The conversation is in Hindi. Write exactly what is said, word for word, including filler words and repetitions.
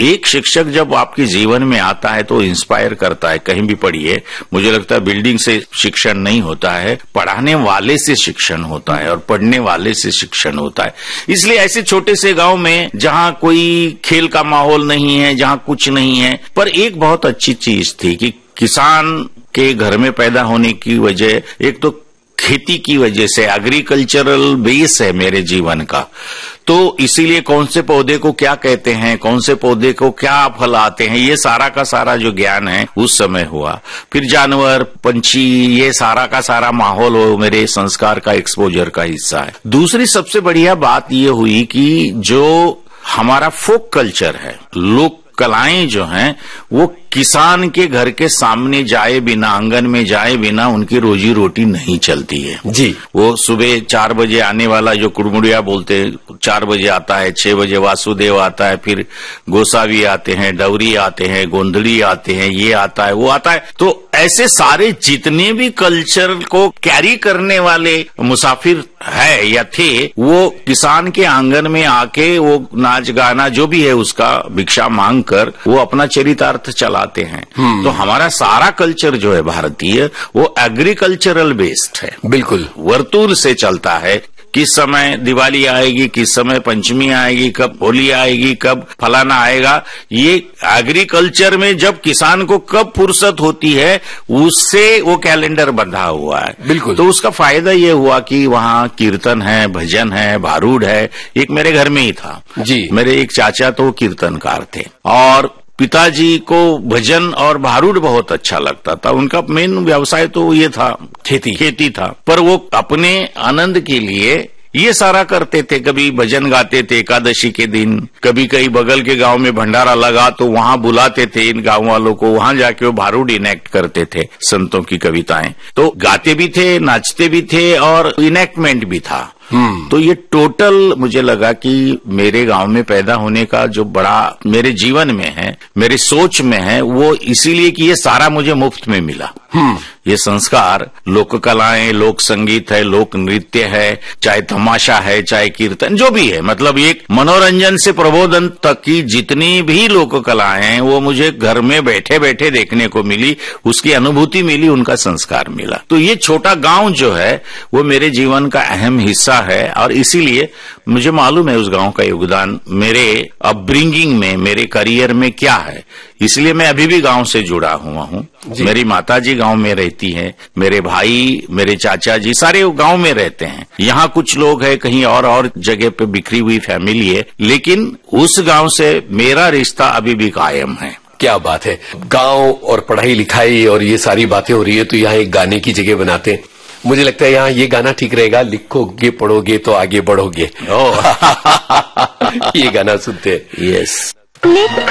एक शिक्षक जब आपके जीवन में आता है तो इंस्पायर करता है। कहीं भी पढ़िए, मुझे लगता है बिल्डिंग से शिक्षण नहीं होता है, पढ़ाने वाले से शिक्षण होता है और पढ़ने वाले से शिक्षण होता है। इसलिए ऐसे छोटे से गांव में जहां कोई खेल का माहौल नहीं है, जहां कुछ नहीं है, पर एक बहुत अच्छी चीज थी कि किसान के घर में पैदा होने की वजह, एक तो खेती की वजह से, एग्रीकल्चरल बेस है मेरे जीवन का, तो इसीलिए कौन से पौधे को क्या कहते हैं, कौन से पौधे को क्या फल आते हैं, ये सारा का सारा जो ज्ञान है उस समय हुआ। फिर जानवर, पंछी, ये सारा का सारा माहौल हो मेरे संस्कार का, एक्सपोजर का हिस्सा है। दूसरी सबसे बढ़िया बात ये हुई कि जो हमारा फोक कल्चर है, लोक कलाएं जो हैं, वो किसान के घर के सामने जाए बिना, आंगन में जाए बिना उनकी रोजी रोटी नहीं चलती है जी। वो सुबह चार बजे आने वाला जो कुड़मुड़िया बोलते हैं, चार बजे आता है, छह बजे वासुदेव आता है, फिर गोसावी आते हैं, डवरी आते हैं, गोंधली आते हैं, ये आता है, वो आता है। तो ऐसे सारे जितने भी कल्चर को कैरी करने वाले मुसाफिर है या थे, वो किसान के आंगन में आके वो नाच गाना जो भी है उसका भिक्षा मांग कर वो अपना चरितार्थ चलाते हैं। तो हमारा सारा कल्चर जो है भारतीय, वो एग्रीकल्चरल बेस्ड है, बिल्कुल वर्तूल से चलता है। किस समय दिवाली आएगी, किस समय पंचमी आएगी, कब होली आएगी, कब फलाना आएगा, ये एग्रीकल्चर में जब किसान को कब फुर्सत होती है उससे वो कैलेंडर बंधा हुआ है। बिल्कुल। तो उसका फायदा ये हुआ कि वहाँ कीर्तन है, भजन है, भारूड है। एक मेरे घर में ही था जी। मेरे एक चाचा तो कीर्तनकार थे और पिताजी को भजन और भारूड बहुत अच्छा लगता था। उनका मेन व्यवसाय तो ये था, खेती खेती था, पर वो अपने आनंद के लिए ये सारा करते थे। कभी भजन गाते थे एकादशी के दिन, कभी कहीं बगल के गांव में भंडारा लगा तो वहां बुलाते थे इन गांव वालों को, वहां जाके वो भारूड इनेक्ट करते थे, संतों की कविताएं। तो गाते भी थे, नाचते भी थे और इनेक्टमेंट भी था। तो ये टोटल मुझे लगा कि मेरे गांव में पैदा होने का जो बड़ा मेरे जीवन में है, मेरे सोच में है, वो इसीलिए कि ये सारा मुझे मुफ्त में मिला। ये संस्कार, लोक कलाएं, लोक संगीत है, लोक नृत्य है, चाहे तमाशा है, चाहे कीर्तन, जो भी है, मतलब एक मनोरंजन से प्रबोधन तक की जितनी भी लोक कलाएं हैं वो मुझे घर में बैठे बैठे देखने को मिली, उसकी अनुभूति मिली, उनका संस्कार मिला। तो ये छोटा गांव जो है वो मेरे जीवन का अहम हिस्सा है और इसीलिए मुझे मालूम है उस गांव का योगदान मेरे अपब्रिंगिंग में, मेरे करियर में क्या है। इसलिए मैं अभी भी गांव से जुड़ा हुआ हूँ। मेरी माताजी गांव में रहती हैं, मेरे भाई, मेरे चाचा जी सारे गांव में रहते हैं। यहाँ कुछ लोग हैं कहीं और और जगह पे बिखरी हुई फैमिली है, लेकिन उस गांव से मेरा रिश्ता अभी भी कायम है। क्या बात है। गांव और पढ़ाई लिखाई और ये सारी बातें हो रही है तो यहाँ एक गाने की जगह बनाते हैं। मुझे लगता है यहाँ ये गाना ठीक रहेगा, लिखोगे पढ़ोगे तो आगे बढ़ोगे। ये गाना सुनते हैं। यस।